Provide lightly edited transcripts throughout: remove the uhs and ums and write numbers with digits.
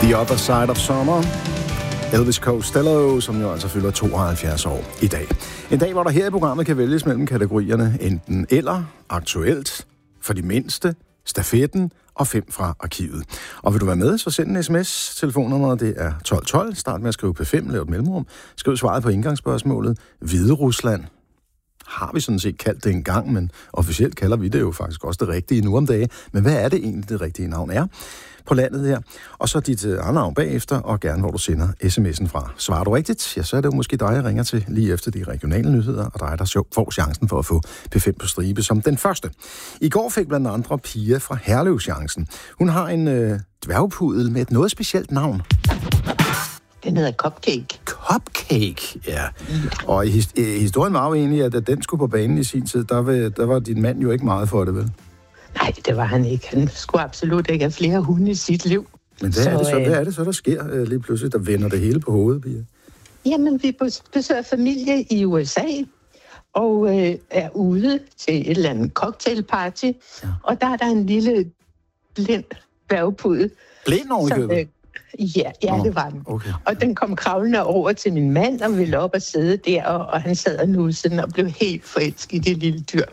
The Other Side of Summer. Elvis Costello, som jo altså fylder 72 år i dag. En dag, hvor der her i programmet kan vælges mellem kategorierne enten eller, aktuelt, for de mindste, stafetten og 5 fra arkivet. Og vil du være med, så send en sms. Telefonnummeret det er 1212. Start med at skrive P5, lav et mellemrum. Skriv svaret på indgangsspørgsmålet. Hviderusland. Har vi sådan set kaldt det en gang, men officielt kalder vi det jo faktisk også det rigtige nu om dagen. Men hvad er det egentlig, det rigtige navn er på landet her? Og så dit andre navn bagefter, og gerne hvor du sender sms'en fra. Svarer du rigtigt, ja, så er det jo måske dig, jeg ringer til lige efter de regionale nyheder, og dig, der får chancen for at få P5 på stribe som den første. I går fik blandt andre Pia fra Herlev chancen. Hun har en dværgpudel med et noget specielt navn. Den hedder Cupcake. Cupcake, ja. Og historien var jo egentlig, at da den skulle på banen i sin tid, der var din mand jo ikke meget for det, vel? Nej, det var han ikke. Han skulle absolut ikke have flere hunde i sit liv. Men hvad er det så, der sker lige pludselig, der vender det hele på hovedet, Pia? Jamen, vi besøger familie i USA, og er ude til et eller andet cocktailparty, ja. Og der er der en lille blind dværgpudel. Blind ovenikøbet? Ja, det var den. Okay. Og den kom kravlende over til min mand og ville op og sidde der, og han sad og nussede og blev helt forelsket i det lille dyr.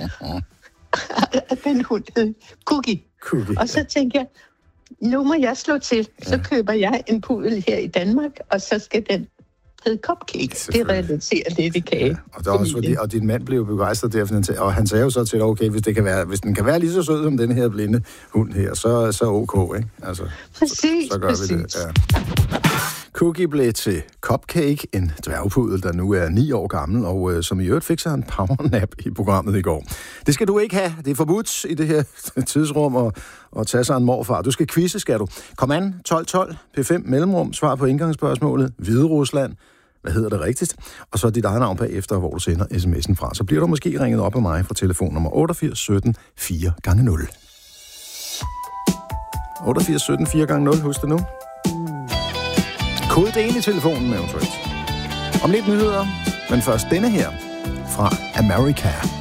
Den hund hed Cookie. Og så tænkte jeg, nu må jeg slå til. Så køber jeg en pudel her i Danmark, og så skal den hedde Cupcake. Det relaterer lidt i kage. Ja, og, det også fordi, og din mand blev begejstret derfor, og han sagde jo så til dig, okay, hvis den kan være lige så sød som den her blinde hund her, så ok, ikke? Altså, præcis, så gør vi det. Ja. Cookie blev til Cupcake, en dværgpudel, der nu er 9 år gammel, og som i øvrigt fik sig en powernap i programmet i går. Det skal du ikke have. Det er forbudt i det her tidsrum at tage sig en morfar. Du skal quizze, skal du. Kom an, 1212, P5 mellemrum, svar på indgangsspørgsmålet, Hviderusland. Hvad hedder det rigtigt? Og så dit eget navn bagefter, hvor du sender sms'en fra. Så bliver du måske ringet op af mig fra telefonnummer 88 17 4x0. 88 17 4x0, husk det nu. Kode det ind i telefonen eventuelt. Om lidt nyheder, men først denne her fra America.